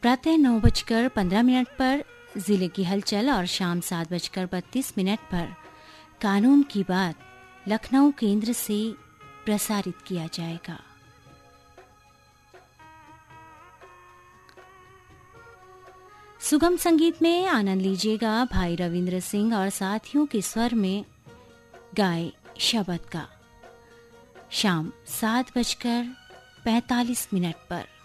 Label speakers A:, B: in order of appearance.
A: प्रातः 9:15 पर जिले की हलचल और शाम 7:32 पर कानून की बात लखनऊ केंद्र से प्रसारित किया जाएगा। सुगम संगीत में आनंद लीजिएगा भाई रविंद्र सिंह और साथियों के स्वर में गाए शबद का। शाम 7:45 पर